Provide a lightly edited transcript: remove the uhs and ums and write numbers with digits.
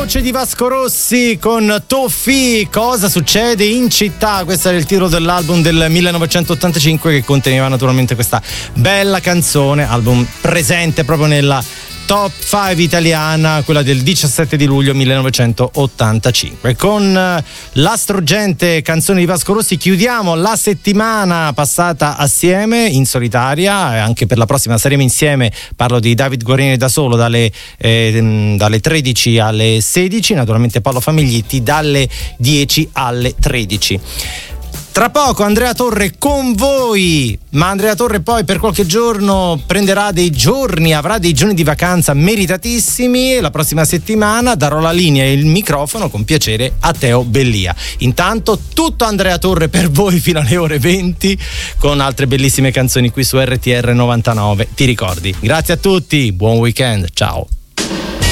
voce di Vasco Rossi con Toffi, cosa succede in città? Questo era il titolo dell'album del 1985 che conteneva naturalmente questa bella canzone, album presente proprio nella Top 5 italiana, quella del 17 di luglio 1985. Con la struggente canzone di Vasco Rossi chiudiamo la settimana passata assieme in solitaria, anche per la prossima saremo insieme. Parlo di David Guarini da solo dalle 13 alle 16, naturalmente Paolo Famiglietti dalle 10 alle 13. Tra poco Andrea Torre con voi, ma Andrea Torre poi per qualche giorno avrà dei giorni di vacanza meritatissimi e la prossima settimana darò la linea e il microfono con piacere a Teo Bellia. Intanto tutto Andrea Torre per voi fino alle ore 20 con altre bellissime canzoni qui su RTR 99. Ti ricordi? Grazie a tutti, buon weekend, ciao.